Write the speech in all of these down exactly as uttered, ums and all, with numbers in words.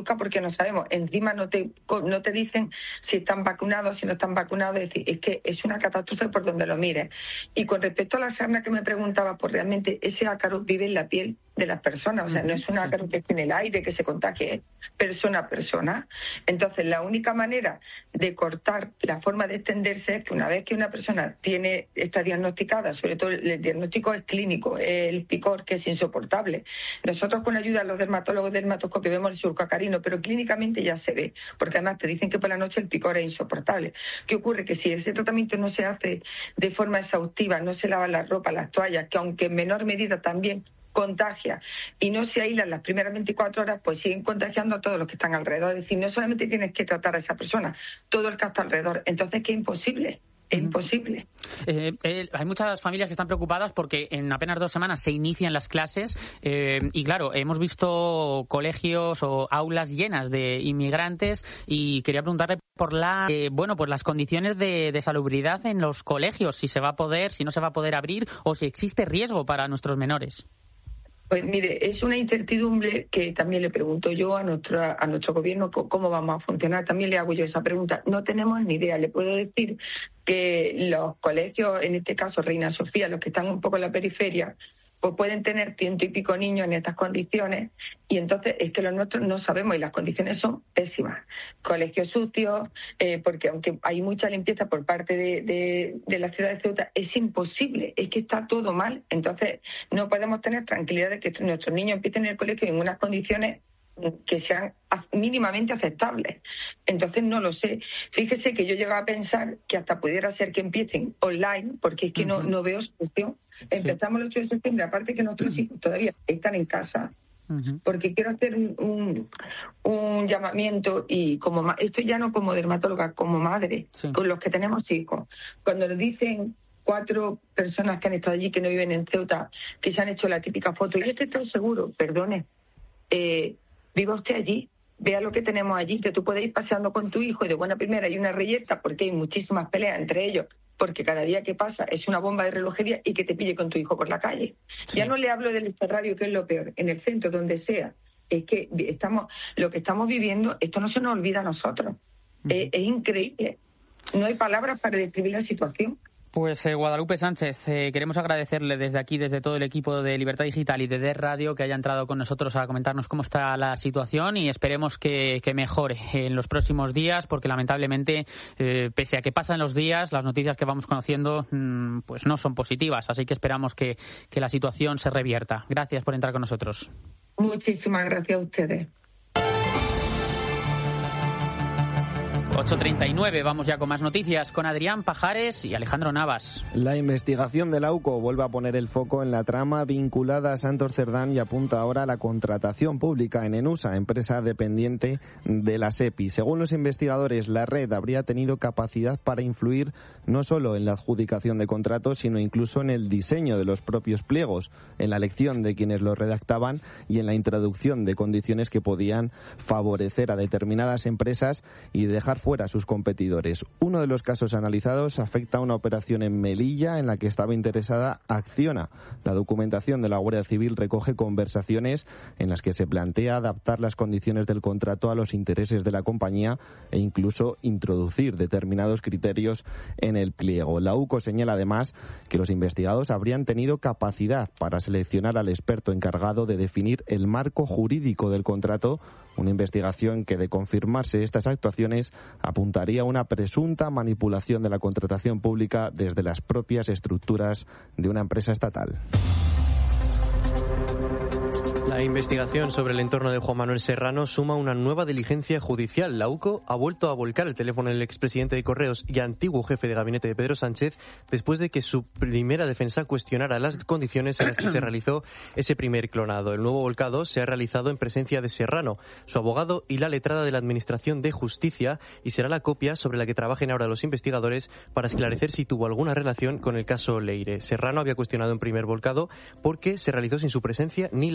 educar porque no sabemos. Encima no te no te dicen si están vacunados, si no están vacunados. Es decir, es que es una catástrofe por donde lo mires. Y con respecto a la sarna que me preguntaba, pues realmente ese ácaro vive en la piel de las personas. O sea, no es un ácaro que esté en el aire, que se contagie, es persona a persona. Entonces, la única manera de cortar la forma de extenderse es que una vez que una persona tiene está diagnosticada, sobre todo el diagnóstico es clínico, el picor, que es insoportable. Nosotros con ayuda de los dermatólogos dermatoscopios vemos el surcoacarino, pero clínicamente ya se ve, porque además te dicen que por la noche el picor es insoportable. ¿Qué ocurre? Que si ese tratamiento no se hace de forma exhaustiva, no se lavan la ropa, las toallas, que aunque en menor medida también contagia, y no se aíslan las primeras veinticuatro horas, pues siguen contagiando a todos los que están alrededor. Es decir, no solamente tienes que tratar a esa persona, todo el que está alrededor. Entonces, que es imposible. Es imposible. Eh, eh, hay muchas familias que están preocupadas porque en apenas dos semanas se inician las clases eh, y claro, hemos visto colegios o aulas llenas de inmigrantes y quería preguntarle por la eh, bueno pues las condiciones de, de salubridad en los colegios, si se va a poder, si no se va a poder abrir o si existe riesgo para nuestros menores. Pues mire, es una incertidumbre que también le pregunto yo a nuestro, a nuestro gobierno cómo vamos a funcionar. También le hago yo esa pregunta. No tenemos ni idea. Le puedo decir que los colegios, en este caso Reina Sofía, los que están un poco en la periferia, pues pueden tener ciento y pico niños en estas condiciones, y entonces es que los nuestros no sabemos y las condiciones son pésimas. Colegios sucios, eh, porque aunque hay mucha limpieza por parte de, de, de la ciudad de Ceuta, es imposible, es que está todo mal. Entonces no podemos tener tranquilidad de que nuestros niños empiecen el colegio en unas condiciones que sean mínimamente aceptables. Entonces no lo sé. Fíjese que yo llegaba a pensar que hasta pudiera ser que empiecen online, porque es que uh-huh. no, no veo solución. Empezamos el ocho de septiembre, aparte que nuestros hijos todavía están en casa, uh-huh. porque quiero hacer un, un, un llamamiento, y como ma- esto ya no como dermatóloga, como madre, sí. con los que tenemos hijos. Cuando nos dicen cuatro personas que han estado allí, que no viven en Ceuta, que se han hecho la típica foto, y yo estoy seguro, perdone, eh, viva usted allí, vea lo que tenemos allí, que tú puedes ir paseando con tu hijo y de buena primera hay una reyerta, porque hay muchísimas peleas entre ellos, porque cada día que pasa es una bomba de relojería, y que te pille con tu hijo por la calle. Sí. Ya no le hablo del extrarradio, que es lo peor, en el centro, donde sea. Es que estamos, lo que estamos viviendo, esto no se nos olvida a nosotros. Uh-huh. Es, es increíble. No hay palabras para describir la situación. Pues eh, Guadalupe Sánchez, eh, queremos agradecerle desde aquí, desde todo el equipo de Libertad Digital y de D E R Radio, que haya entrado con nosotros a comentarnos cómo está la situación, y esperemos que, que mejore en los próximos días, porque lamentablemente, eh, pese a que pasan los días, las noticias que vamos conociendo mmm, pues no son positivas, así que esperamos que, que la situación se revierta. Gracias por entrar con nosotros. Muchísimas gracias a ustedes. ocho treinta y nueve, vamos ya con más noticias con Adrián Pajares y Alejandro Navas. La investigación del AUCO vuelve a poner el foco en la trama vinculada a Santos Cerdán y apunta ahora a la contratación pública en Enusa, empresa dependiente de la SEPI. Según los investigadores, la red habría tenido capacidad para influir no solo en la adjudicación de contratos, sino incluso en el diseño de los propios pliegos, en la elección de quienes los redactaban y en la introducción de condiciones que podían favorecer a determinadas empresas y dejar fuera a sus competidores. Uno de los casos analizados afecta a una operación en Melilla en la que estaba interesada Acciona. La documentación de la Guardia Civil recoge conversaciones en las que se plantea adaptar las condiciones del contrato a los intereses de la compañía e incluso introducir determinados criterios en el pliego. La UCO señala además que los investigados habrían tenido capacidad para seleccionar al experto encargado de definir el marco jurídico del contrato, una investigación que, de confirmarse estas actuaciones, apuntaría a una presunta manipulación de la contratación pública desde las propias estructuras de una empresa estatal. La investigación sobre el entorno de Juan Manuel Serrano suma una nueva diligencia judicial. La UCO ha vuelto a volcar el teléfono del expresidente de Correos y antiguo jefe de gabinete de Pedro Sánchez después de que su primera defensa cuestionara las condiciones en las que se realizó ese primer clonado. El nuevo volcado se ha realizado en presencia de Serrano, su abogado y la letrada de la Administración de Justicia, y será la copia sobre la que trabajen ahora los investigadores para esclarecer si tuvo alguna relación con el caso Leire. Serrano había cuestionado un primer volcado porque se realizó sin su presencia ni la de su abogado.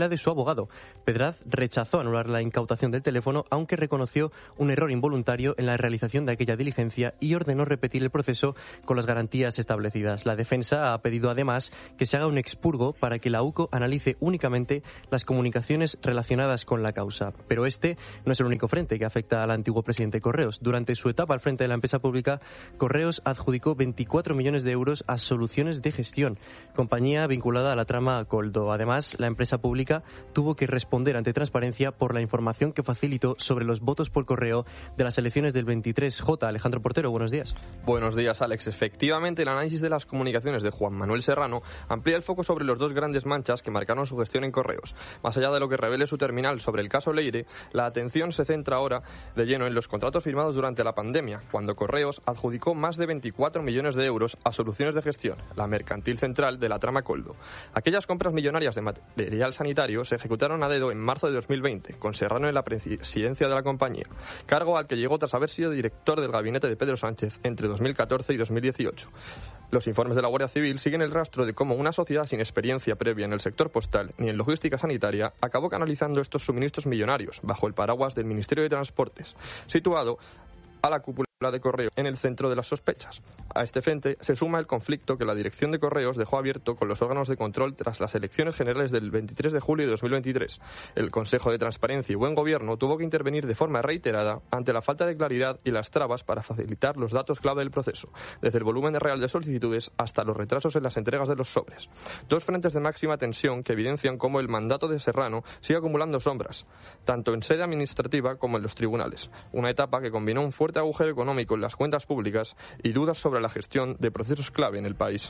abogado. Pedraz rechazó anular la incautación del teléfono, aunque reconoció un error involuntario en la realización de aquella diligencia y ordenó repetir el proceso con las garantías establecidas. La defensa ha pedido además que se haga un expurgo para que la U C O analice únicamente las comunicaciones relacionadas con la causa. Pero este no es el único frente que afecta al antiguo presidente Correos. Durante su etapa al frente de la empresa pública, Correos adjudicó veinticuatro millones de euros a Soluciones de Gestión, compañía vinculada a la trama Coldo. Además, la empresa pública tuvo que responder ante Transparencia por la información que facilitó sobre los votos por correo de las elecciones del veintitrés J. Alejandro Portero, buenos días. Buenos días, Alex. Efectivamente, el análisis de las comunicaciones de Juan Manuel Serrano amplía el foco sobre los dos grandes manchas que marcaron su gestión en Correos. Más allá de lo que revele su terminal sobre el caso Leire, la atención se centra ahora de lleno en los contratos firmados durante la pandemia, cuando Correos adjudicó más de veinticuatro millones de euros a Soluciones de Gestión, la mercantil central de la trama Coldo. Aquellas compras millonarias de material sanitario se ejecutaron a dedo en marzo de dos mil veinte, con Serrano en la presidencia de la compañía, cargo al que llegó tras haber sido director del gabinete de Pedro Sánchez entre dos mil catorce y dos mil dieciocho. Los informes de la Guardia Civil siguen el rastro de cómo una sociedad sin experiencia previa en el sector postal ni en logística sanitaria acabó canalizando estos suministros millonarios bajo el paraguas del Ministerio de Transportes, situado a la cúpula de Correo en el centro de las sospechas. A este frente se suma el conflicto que la dirección de Correos dejó abierto con los órganos de control tras las elecciones generales del veintitrés de julio de dos mil veintitrés. El Consejo de Transparencia y Buen Gobierno tuvo que intervenir de forma reiterada ante la falta de claridad y las trabas para facilitar los datos clave del proceso, desde el volumen real de solicitudes hasta los retrasos en las entregas de los sobres. Dos frentes de máxima tensión que evidencian cómo el mandato de Serrano sigue acumulando sombras, tanto en sede administrativa como en los tribunales. Una etapa que combinó un fuerte agujero económico en las cuentas públicas y dudas sobre la gestión de procesos clave en el país.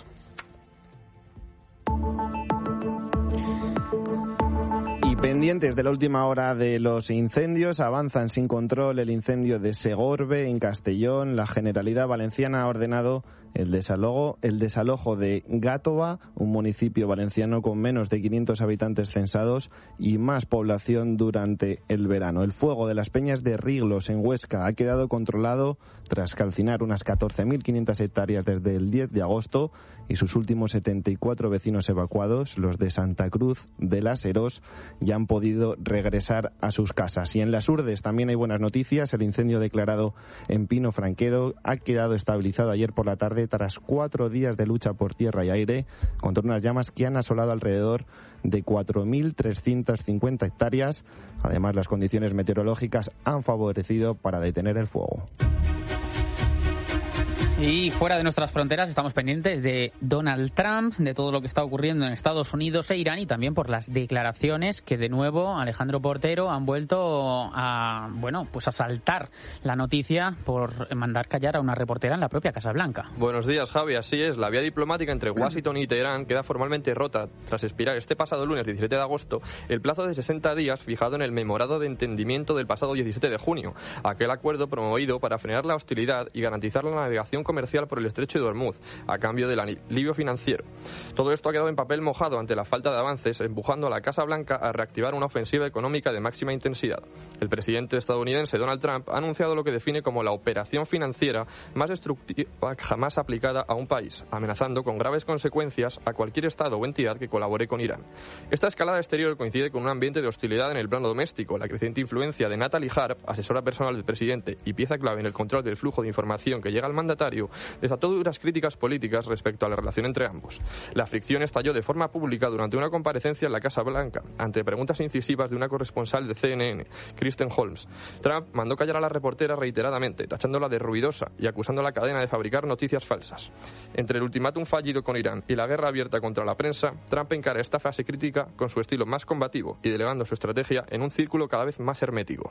Y pendientes de la última hora de los incendios, avanzan sin control el incendio de Segorbe en Castellón. La Generalidad Valenciana ha ordenado el desalojo, el desalojo de Gátova, un municipio valenciano con menos de quinientos habitantes censados y más población durante el verano. El fuego de las Peñas de Riglos en Huesca ha quedado controlado tras calcinar unas catorce mil quinientas hectáreas desde el diez de agosto y sus últimos setenta y cuatro vecinos evacuados, los de Santa Cruz de las Herós, ya han podido regresar a sus casas. Y en las Urdes también hay buenas noticias. El incendio declarado en Pino Franquedo ha quedado estabilizado ayer por la tarde tras cuatro días de lucha por tierra y aire contra unas llamas que han asolado alrededor de cuatro mil trescientas cincuenta hectáreas. Además, las condiciones meteorológicas han favorecido para detener el fuego. Y fuera de nuestras fronteras estamos pendientes de Donald Trump, de todo lo que está ocurriendo en Estados Unidos e Irán y también por las declaraciones que de nuevo Alejandro Portero han vuelto a, bueno, pues a saltar la noticia por mandar callar a una reportera en la propia Casa Blanca. Buenos días, Javi. Así es, la vía diplomática entre Washington y Teherán queda formalmente rota tras expirar este pasado lunes diecisiete de agosto el plazo de sesenta días fijado en el memorando de entendimiento del pasado diecisiete de junio, aquel acuerdo promovido para frenar la hostilidad y garantizar la navegación comercial por el estrecho de Hormuz, a cambio del alivio financiero. Todo esto ha quedado en papel mojado ante la falta de avances, empujando a la Casa Blanca a reactivar una ofensiva económica de máxima intensidad. El presidente estadounidense Donald Trump ha anunciado lo que define como la operación financiera más destructiva jamás aplicada a un país, amenazando con graves consecuencias a cualquier estado o entidad que colabore con Irán. Esta escalada exterior coincide con un ambiente de hostilidad en el plano doméstico. La creciente influencia de Natalie Harp, asesora personal del presidente y pieza clave en el control del flujo de información que llega al mandatario, desató duras críticas políticas respecto a la relación entre ambos. La fricción estalló de forma pública durante una comparecencia en la Casa Blanca, ante preguntas incisivas de una corresponsal de C N N, Kristen Holmes. Trump mandó callar a la reportera reiteradamente, tachándola de ruidosa y acusando a la cadena de fabricar noticias falsas. Entre el ultimátum fallido con Irán y la guerra abierta contra la prensa, Trump encara esta fase crítica con su estilo más combativo y delegando su estrategia en un círculo cada vez más hermético.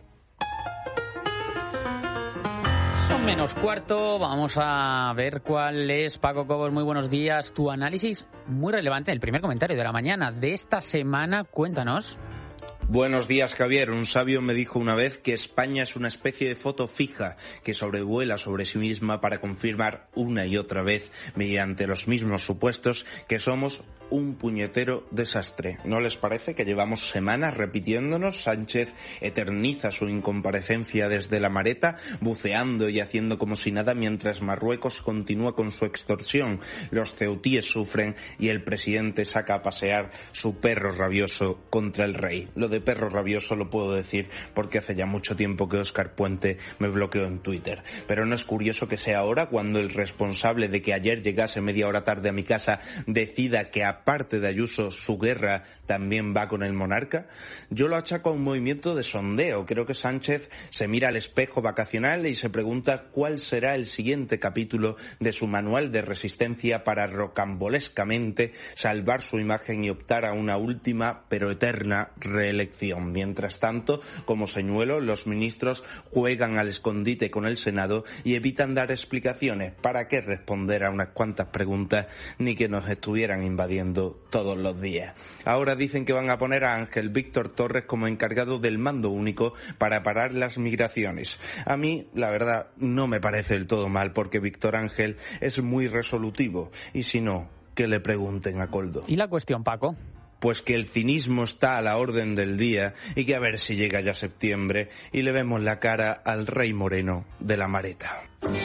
Son menos cuarto, vamos a ver cuál es, Paco Cobos, muy buenos días, tu análisis muy relevante, el primer comentario de la mañana de esta semana, cuéntanos. Buenos días, Javier. Un sabio me dijo una vez que España es una especie de foto fija que sobrevuela sobre sí misma para confirmar una y otra vez, mediante los mismos supuestos, que somos un puñetero desastre. ¿No les parece que llevamos semanas repitiéndonos? Sánchez eterniza su incomparecencia desde La Mareta, buceando y haciendo como si nada, mientras Marruecos continúa con su extorsión. Los ceutíes sufren y el presidente saca a pasear su perro rabioso contra el rey. Lo de perro rabioso lo puedo decir porque hace ya mucho tiempo que Óscar Puente me bloqueó en Twitter. Pero no es curioso que sea ahora, cuando el responsable de que ayer llegase media hora tarde a mi casa decida que aparte de Ayuso su guerra también va con el monarca. Yo lo achaco a un movimiento de sondeo. Creo que Sánchez se mira al espejo vacacional y se pregunta cuál será el siguiente capítulo de su manual de resistencia para rocambolescamente salvar su imagen y optar a una última pero eterna reelección. Mientras tanto, como señuelo, los ministros juegan al escondite con el Senado y evitan dar explicaciones. ¿Para qué responder a unas cuantas preguntas ni que nos estuvieran invadiendo todos los días? Ahora dicen que van a poner a Ángel Víctor Torres como encargado del mando único para parar las migraciones. A mí, la verdad, no me parece del todo mal, porque Víctor Ángel es muy resolutivo, y si no, que le pregunten a Koldo. ¿Y la cuestión, Paco? Pues que el cinismo está a la orden del día y que a ver si llega ya septiembre y le vemos la cara al rey moreno de La Mareta.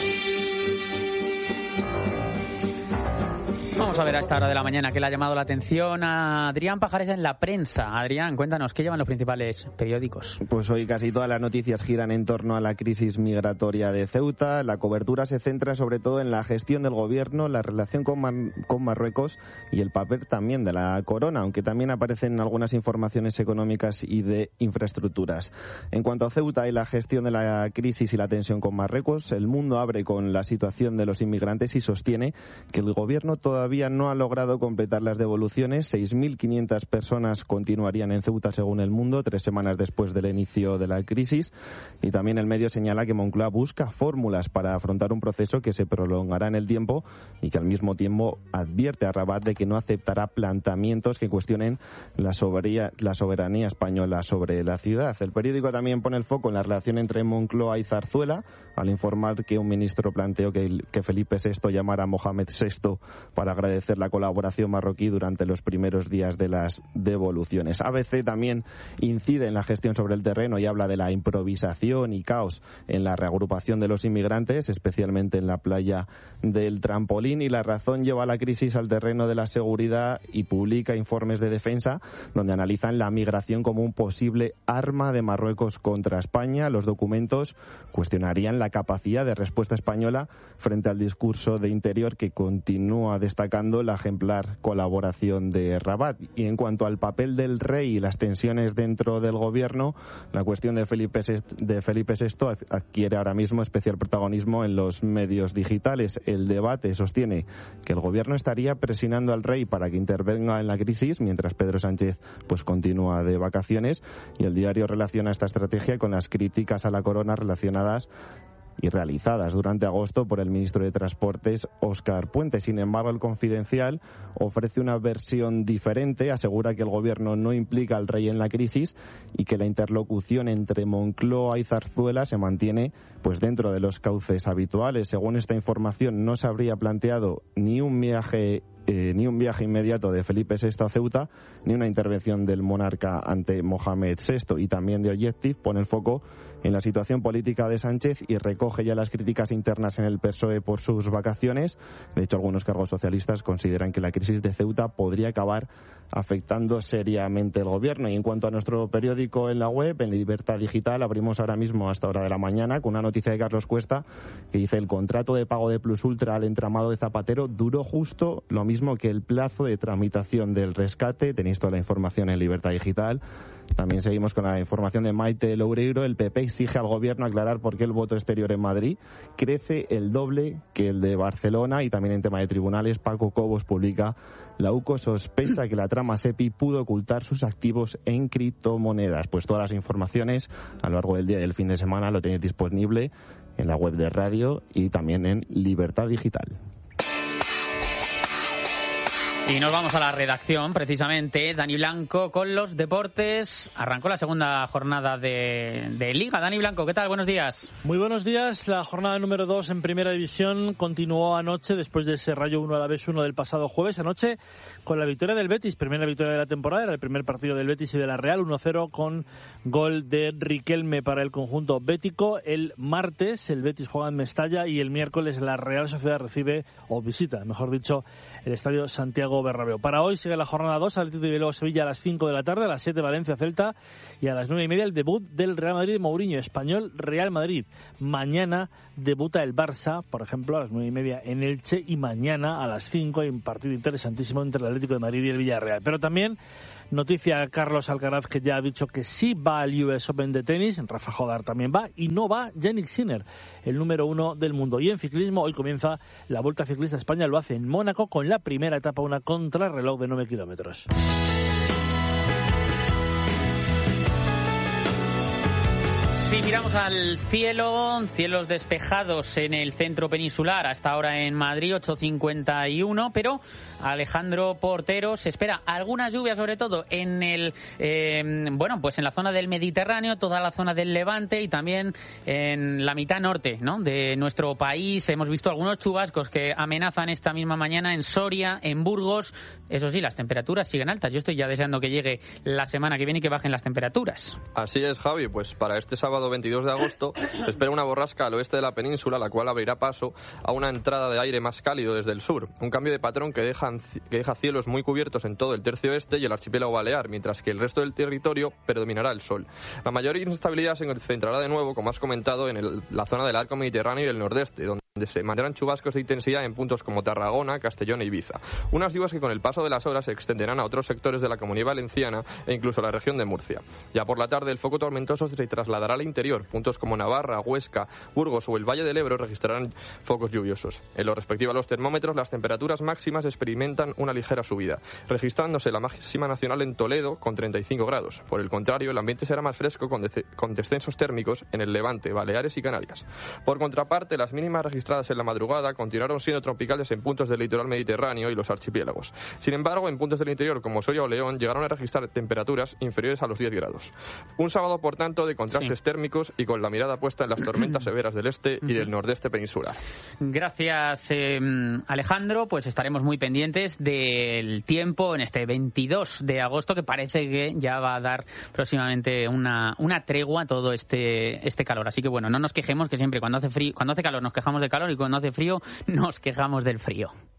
Vamos a ver a esta hora de la mañana que le ha llamado la atención a Adrián Pajares en La Prensa. Adrián, cuéntanos, ¿qué llevan los principales periódicos? Pues hoy casi todas las noticias giran en torno a la crisis migratoria de Ceuta. La cobertura se centra sobre todo en la gestión del gobierno, la relación con, Mar- con Marruecos y el papel también de la corona, aunque también aparecen algunas informaciones económicas y de infraestructuras. En cuanto a Ceuta y la gestión de la crisis y la tensión con Marruecos, El Mundo abre con la situación de los inmigrantes y sostiene que el gobierno todavía no ha logrado completar las devoluciones. seis mil quinientas personas continuarían en Ceuta, según El Mundo, tres semanas después del inicio de la crisis. Y también el medio señala que Moncloa busca fórmulas para afrontar un proceso que se prolongará en el tiempo y que al mismo tiempo advierte a Rabat de que no aceptará planteamientos que cuestionen la soberanía, la soberanía española sobre la ciudad. El periódico también pone el foco en la relación entre Moncloa y Zarzuela, al informar que un ministro planteó que, el, que Felipe sexto llamara a Mohamed sexto para agradecer la colaboración marroquí durante los primeros días de las devoluciones. A B C también incide en la gestión sobre el terreno y habla de la improvisación y caos en la reagrupación de los inmigrantes, especialmente en la playa del Trampolín, y La Razón lleva la crisis al terreno de la seguridad y publica informes de defensa donde analizan la migración como un posible arma de Marruecos contra España. Los documentos cuestionarían la capacidad de respuesta española frente al discurso de Interior, que continúa destacando la ejemplar colaboración de Rabat. Y en cuanto al papel del rey y las tensiones dentro del gobierno, la cuestión de Felipe sexto, de Felipe sexto adquiere ahora mismo especial protagonismo en los medios digitales. El debate sostiene que el gobierno estaría presionando al rey para que intervenga en la crisis, mientras Pedro Sánchez pues continúa de vacaciones, y el diario relaciona esta estrategia con las críticas a la corona relacionadas y realizadas durante agosto por el ministro de Transportes, Óscar Puente. Sin embargo, el Confidencial ofrece una versión diferente, asegura que el gobierno no implica al rey en la crisis y que la interlocución entre Moncloa y Zarzuela se mantiene pues dentro de los cauces habituales. Según esta información, no se habría planteado ni un viaje Eh, ni un viaje inmediato de Felipe sexto a Ceuta, ni una intervención del monarca ante Mohamed sexto. Y también de Objective pone el foco en la situación política de Sánchez y recoge ya las críticas internas en el P S O E por sus vacaciones. De hecho, algunos cargos socialistas consideran que la crisis de Ceuta podría acabar afectando seriamente el gobierno. Y en cuanto a nuestro periódico en la web, en Libertad Digital, abrimos ahora mismo a esta hora de la mañana con una noticia de Carlos Cuesta que dice: el contrato de pago de Plus Ultra al entramado de Zapatero duró justo lo mismo que el plazo de tramitación del rescate. Tenéis toda la información en Libertad Digital. También seguimos con la información de Maite Loureiro. El P P exige al gobierno aclarar por qué el voto exterior en Madrid crece el doble que el de Barcelona. Y también en tema de tribunales, Paco Cobos publica: la U C O sospecha que la trama SEPI pudo ocultar sus activos en criptomonedas. Pues todas las informaciones a lo largo del día y del fin de semana lo tenéis disponible en la web de radio y también en Libertad Digital. Y nos vamos a la redacción, precisamente. Dani Blanco con los deportes. Arrancó la segunda jornada de, de Liga. Dani Blanco, ¿qué tal? Buenos días. Muy buenos días. La jornada número dos en Primera División continuó anoche, después de ese Rayo uno Alavés uno del pasado jueves. Anoche con la victoria del Betis, primera victoria de la temporada. Era el primer partido del Betis y de la Real, uno cero con gol de Riquelme para el conjunto bético. El martes el Betis juega en Mestalla y el miércoles la Real Sociedad recibe, o visita, mejor dicho, el estadio Santiago Bernabéu. Para hoy sigue la jornada dos, Atlético de Bilbao Sevilla a las cinco de la tarde, a las siete Valencia Celta y a las nueve y media el debut del Real Madrid Mourinho, Español Real Madrid. Mañana debuta el Barça, por ejemplo, a las nueve y media en Elche, y mañana a las cinco hay un partido interesantísimo entre el Atlético de Madrid y el Villarreal. Pero también noticia, Carlos Alcaraz, que ya ha dicho que sí va al U S Open de tenis, Rafa Jodar también va, y no va Jannik Sinner, el número uno del mundo. Y en ciclismo, hoy comienza la Vuelta Ciclista a España, lo hace en Mónaco, con la primera etapa, una contrarreloj de nueve kilómetros. Si miramos al cielo, cielos despejados en el centro peninsular, hasta ahora en Madrid, ocho cincuenta y uno, pero Alejandro Portero, se espera algunas lluvias, sobre todo en el, eh, bueno, pues en la zona del Mediterráneo, toda la zona del Levante y también en la mitad norte, ¿no?, de nuestro país. Hemos visto algunos chubascos que amenazan esta misma mañana en Soria, en Burgos. Eso sí, las temperaturas siguen altas. Yo estoy ya deseando que llegue la semana que viene y que bajen las temperaturas. Así es, Javi, pues para este sábado veintidós de agosto se espera una borrasca al oeste de la península, la cual abrirá paso a una entrada de aire más cálido desde el sur. Un cambio de patrón que deja, que deja cielos muy cubiertos en todo el tercio oeste y el archipiélago balear, mientras que el resto del territorio predominará el sol. La mayor inestabilidad se centrará de nuevo, como has comentado, en el, la zona del arco mediterráneo y el nordeste, donde se mantendrán chubascos de intensidad en puntos como Tarragona, Castellón e Ibiza. Unas lluvias que con el paso de las horas se extenderán a otros sectores de la Comunidad Valenciana e incluso a la región de Murcia. Ya por la tarde el foco tormentoso se trasladará al interior. Puntos como Navarra, Huesca, Burgos o el Valle del Ebro registrarán focos lluviosos. En lo respectivo a los termómetros, las temperaturas máximas experimentan una ligera subida, registrándose la máxima nacional en Toledo con treinta y cinco grados. Por el contrario, el ambiente será más fresco con, de- con descensos térmicos en el Levante, Baleares y Canarias. Por contraparte, las mínimas registradas en la madrugada continuaron siendo tropicales en puntos del litoral mediterráneo y los archipiélagos. Sin embargo, en puntos del interior como Soria o León llegaron a registrar temperaturas inferiores a los diez grados. Un sábado, por tanto, de contrastes sí. térmicos y con la mirada puesta en las tormentas severas del este y del nordeste peninsular. Gracias, eh, Alejandro. Pues estaremos muy pendientes del tiempo en este veintidós de agosto, que parece que ya va a dar próximamente una, una tregua a todo este, este calor. Así que bueno, no nos quejemos, que siempre cuando hace frío, cuando hace calor nos quejamos del calor y cuando hace frío nos quejamos del frío.